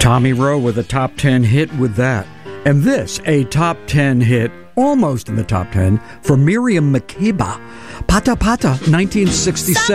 Tommy Rowe with a top 10 hit with that. And this, a top 10 hit, almost in the top 10, for Miriam Makeba. Pata Pata, 1967.